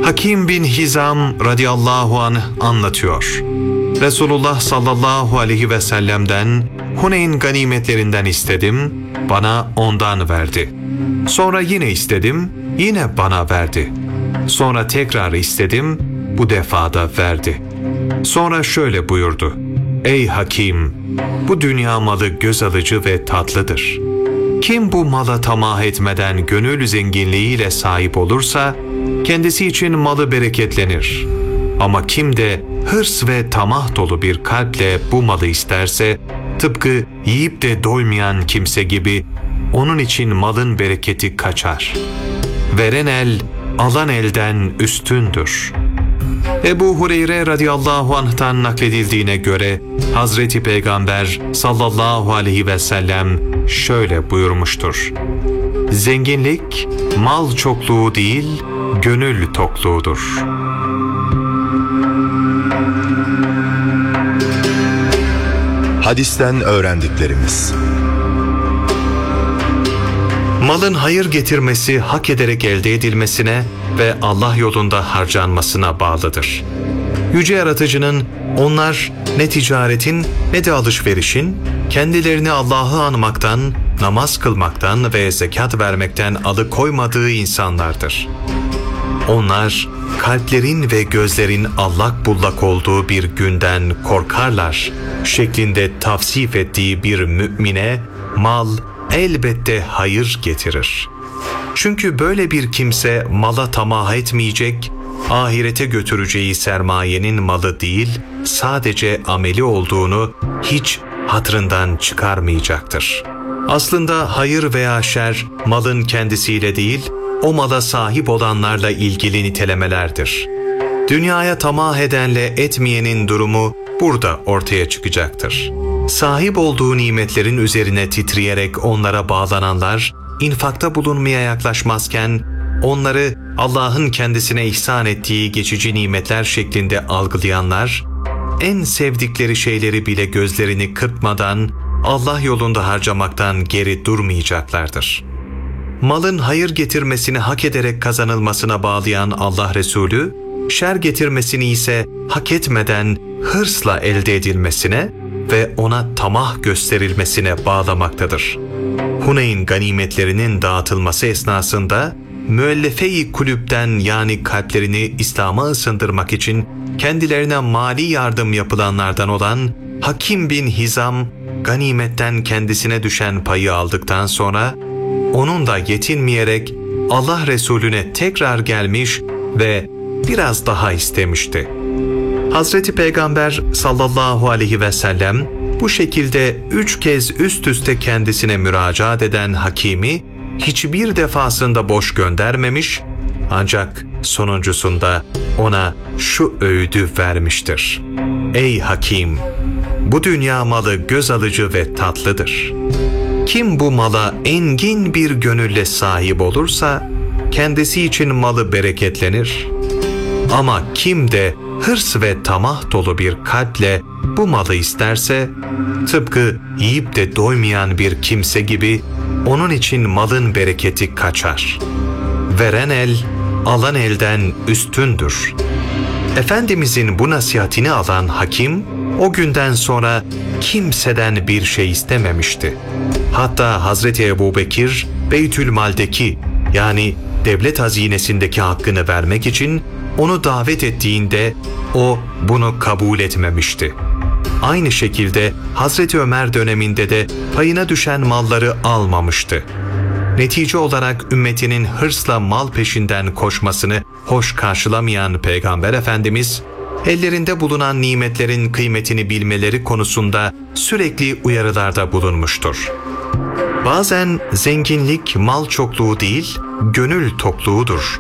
Hakim bin Hizam radıyallahu anh anlatıyor. Resulullah sallallahu aleyhi ve sellem'den Huneyn ganimetlerinden istedim, bana ondan verdi. Sonra yine istedim, yine bana verdi. Sonra tekrar istedim, bu defa da verdi. Sonra şöyle buyurdu: Ey Hakim! Bu dünya malı göz alıcı ve tatlıdır. Kim bu mala tamah etmeden gönül zenginliğiyle sahip olursa, kendisi için malı bereketlenir. Ama kim de hırs ve tamah dolu bir kalple bu malı isterse, tıpkı yiyip de doymayan kimse gibi onun için malın bereketi kaçar. Veren el, alan elden üstündür. Ebu Hureyre radıyallahu anh'tan nakledildiğine göre Hazreti Peygamber sallallahu aleyhi ve sellem şöyle buyurmuştur: Zenginlik, mal çokluğu değil, gönül tokluğudur. Hadisten öğrendiklerimiz. Malın hayır getirmesi hak ederek elde edilmesine ve Allah yolunda harcanmasına bağlıdır. Yüce Yaratıcı'nın onlar ne ticaretin ne de alışverişin kendilerini Allah'ı anmaktan, namaz kılmaktan ve zekat vermekten alıkoymadığı insanlardır. Onlar kalplerin ve gözlerin allak bullak olduğu bir günden korkarlar şeklinde tavsif ettiği bir mümine mal elbette hayır getirir. Çünkü böyle bir kimse mala tamah etmeyecek, ahirete götüreceği sermayenin malı değil, sadece ameli olduğunu hiç hatırından çıkarmayacaktır. Aslında hayır veya şer malın kendisiyle değil, o mala sahip olanlarla ilgili nitelemelerdir. Dünyaya tamah edenle etmeyenin durumu burada ortaya çıkacaktır. Sahip olduğu nimetlerin üzerine titreyerek onlara bağlananlar, infakta bulunmaya yaklaşmazken, onları Allah'ın kendisine ihsan ettiği geçici nimetler şeklinde algılayanlar, en sevdikleri şeyleri bile gözlerini kırpmadan Allah yolunda harcamaktan geri durmayacaklardır. Malın hayır getirmesini hak ederek kazanılmasına bağlayan Allah Resulü, şer getirmesini ise hak etmeden hırsla elde edilmesine ve ona tamah gösterilmesine bağlamaktadır. Huneyn ganimetlerinin dağıtılması esnasında müellefe-i kulüpten yani kalplerini İslam'a ısındırmak için kendilerine mali yardım yapılanlardan olan Hakim bin Hizam ganimetten kendisine düşen payı aldıktan sonra onun da yetinmeyerek Allah Resulüne tekrar gelmiş ve biraz daha istemişti. Hazreti Peygamber sallallahu aleyhi ve sellem bu şekilde 3 kez üst üste kendisine müracaat eden Hakim'i hiçbir defasında boş göndermemiş, ancak sonuncusunda ona şu öğüdü vermiştir: Ey Hakim! Bu dünya malı göz alıcı ve tatlıdır. Kim bu mala engin bir gönülle sahip olursa, kendisi için malı bereketlenir. Ama kim de hırs ve tamah dolu bir kalple bu malı isterse, tıpkı yiyip de doymayan bir kimse gibi onun için malın bereketi kaçar. Veren el, alan elden üstündür. Efendimizin bu nasihatini alan Hakim, o günden sonra kimseden bir şey istememişti. Hatta Hazreti Ebubekir, Beytülmal'deki yani devlet hazinesindeki hakkını vermek için onu davet ettiğinde o bunu kabul etmemişti. Aynı şekilde Hazreti Ömer döneminde de payına düşen malları almamıştı. Netice olarak ümmetinin hırsla mal peşinden koşmasını hoş karşılamayan Peygamber Efendimiz, ellerinde bulunan nimetlerin kıymetini bilmeleri konusunda sürekli uyarılarda bulunmuştur. Bazen zenginlik mal çokluğu değil, gönül tokluğudur